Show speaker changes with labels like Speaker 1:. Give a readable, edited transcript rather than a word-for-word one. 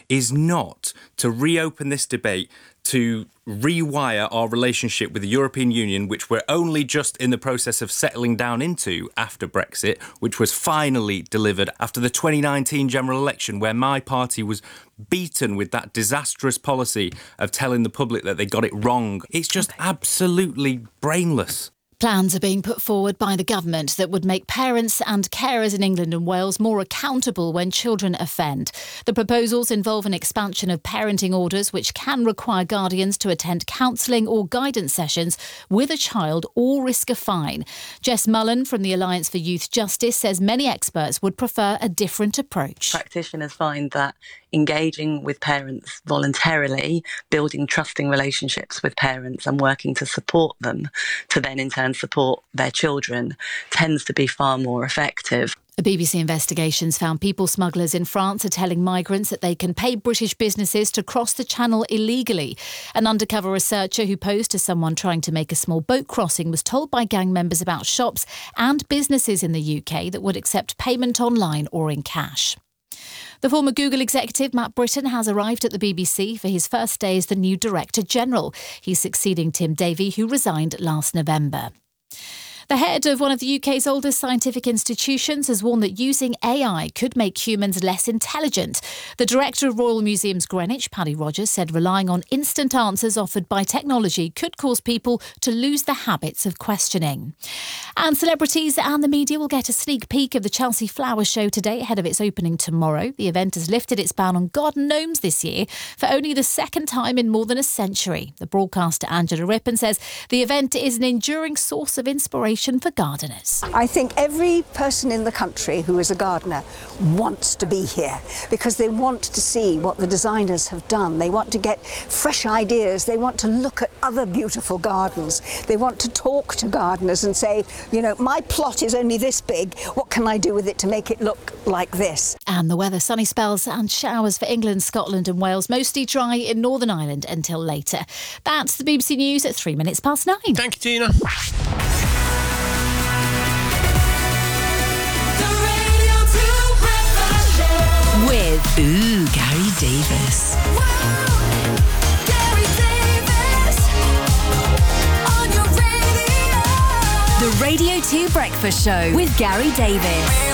Speaker 1: is not to reopen this debate, to rewire our relationship with the European Union, which we're only just in the process of settling down into after Brexit, which was finally delivered after the 2019 general election, where my party was beaten with that disastrous policy of telling the public that they got it wrong. It's just absolutely brainless.
Speaker 2: Plans are being put forward by the government that would make parents and carers in England and Wales more accountable when children offend. The proposals involve an expansion of parenting orders, which can require guardians to attend counselling or guidance sessions with a child or risk a fine. Jess Mullen from the Alliance for Youth Justice says many experts would prefer a different approach.
Speaker 3: Practitioners find that engaging with parents voluntarily, building trusting relationships with parents and working to support them, to then in turn support their children, tends to be far more effective.
Speaker 2: A BBC investigations found people smugglers in France are telling migrants that they can pay British businesses to cross the channel illegally. An undercover researcher who posed as someone trying to make a small boat crossing was told by gang members about shops and businesses in the UK that would accept payment online or in cash. The former Google executive Matt Britton has arrived at the BBC for his first day as the new Director General. He's succeeding Tim Davie, who resigned last November. The head of one of the UK's oldest scientific institutions has warned that using AI could make humans less intelligent. The director of Royal Museums Greenwich, Paddy Rogers, said relying on instant answers offered by technology could cause people to lose the habits of questioning. And celebrities and the media will get a sneak peek of the Chelsea Flower Show today ahead of its opening tomorrow. The event has lifted its ban on garden gnomes this year for only the second time in more than a century. The broadcaster Angela Rippon says the event is an enduring source of inspiration for gardeners.
Speaker 4: I think every person in the country who is a gardener wants to be here because they want to see what the designers have done. They want to get fresh ideas. They want to look at other beautiful gardens. They want to talk to gardeners and say, you know, my plot is only this big. What can I do with it to make it look like this?
Speaker 2: And the weather, sunny spells and showers for England, Scotland and Wales. Mostly dry in Northern Ireland until later. That's the BBC News at 9:03.
Speaker 5: Thank you, Tina.
Speaker 6: With Gary Davis.
Speaker 7: Gary Davis on your radio.
Speaker 6: The Radio 2 Breakfast Show with Gary Davis.